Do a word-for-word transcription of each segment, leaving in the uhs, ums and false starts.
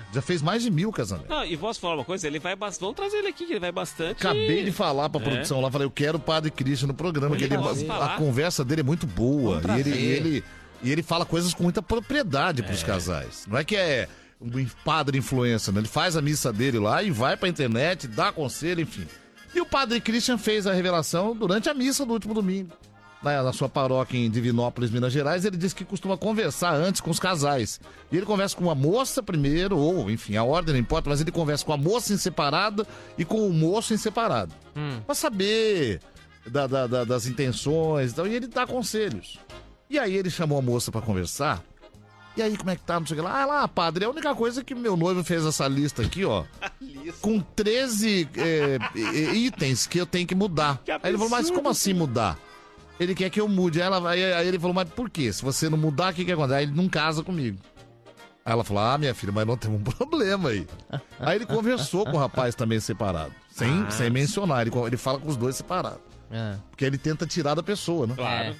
Já fez mais de mil casamentos. Não, e posso falar uma coisa? Ele vai bastante. Vamos trazer ele aqui, que ele vai bastante. Acabei de falar pra produção é. lá, falei, eu quero o Padre Christian no programa. Que ele, a conversa dele é muito boa. E ele, e, ele, e ele fala coisas com muita propriedade pros é. casais. Não é que é um padre influencer, né? Ele faz a missa dele lá e vai pra internet, dá conselho, enfim. E o Padre Christian fez a revelação durante a missa do último domingo. Na, na sua paróquia em Divinópolis, Minas Gerais, ele disse que costuma conversar antes com os casais. E ele conversa com a moça primeiro, ou enfim, a ordem não importa, mas ele conversa com a moça em separado e com o moço em separado. Hum. Pra saber da, da, da, das intenções e tal, e ele dá conselhos. E aí ele chamou a moça pra conversar. E aí, como é que tá? Não sei o que lá. Ah, lá, padre, é a única coisa que meu noivo fez essa lista aqui, ó. Com treze é, itens que eu tenho que mudar. Que aí ele falou, mas como assim mudar? Ele quer que eu mude. Aí, ela, aí, aí ele falou, mas por quê? Se você não mudar, o que que acontece? Aí ele não casa comigo. Aí ela falou, ah, minha filha, mas não tem um problema aí. Aí ele conversou com o rapaz também separado. Sem, ah, sem mencionar, ele, ele fala com os dois separados. É. Porque ele tenta tirar da pessoa, né? Claro.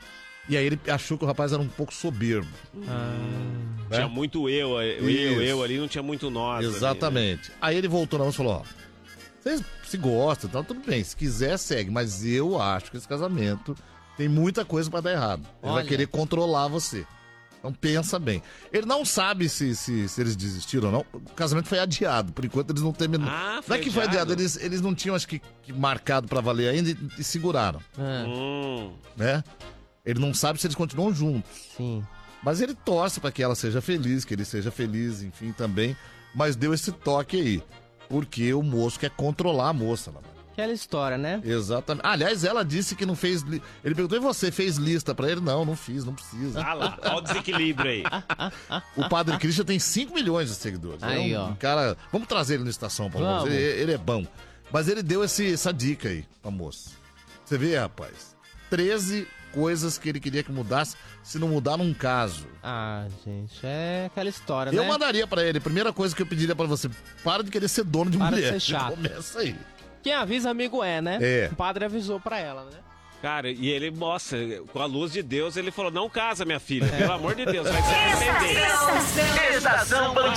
E aí ele achou que o rapaz era um pouco soberbo. Ah. Né? Tinha muito eu, eu, eu, eu ali, não tinha muito nós. Exatamente. Ali, né? Aí ele voltou na mão e falou, ó, vocês se gostam, então tudo bem, se quiser segue, mas eu acho que esse casamento tem muita coisa pra dar errado. Ele Olha. vai querer controlar você. Então pensa bem. Ele não sabe se, se, se eles desistiram ou não. O casamento foi adiado, por enquanto eles não terminaram. Ah, não é que foi adiado, eles, eles não tinham, acho que, que marcado pra valer ainda e, e seguraram. É. Hum. Né? Ele não sabe se eles continuam juntos. Sim. Mas ele torce pra que ela seja feliz, que ele seja feliz, enfim, também. Mas deu esse toque aí. Porque o moço quer controlar a moça. Né? Aquela história, né? Exatamente. Aliás, ela disse que não fez... Li... Ele perguntou, e você fez lista pra ele? Não, não fiz, não precisa. Ah lá, olha o desequilíbrio aí. O Padre Christian tem cinco milhões de seguidores. Aí, é um, ó. um cara... Vamos trazer ele no Estação, Paulo. Ele, ele é bom. Mas ele deu esse, essa dica aí pra moça. Você vê, rapaz? treze coisas que ele queria que mudasse, se não mudar num caso. Ah, gente, é aquela história, eu né? Eu mandaria pra ele, primeira coisa que eu pediria pra você, para de querer ser dono de para mulher. De ser chato. Começa aí. Quem avisa, amigo é, né? É. O padre avisou pra ela, né? Cara, e ele mostra, com a luz de Deus, ele falou, não casa, minha filha, pelo amor de Deus, vai se arrepender. Estação Band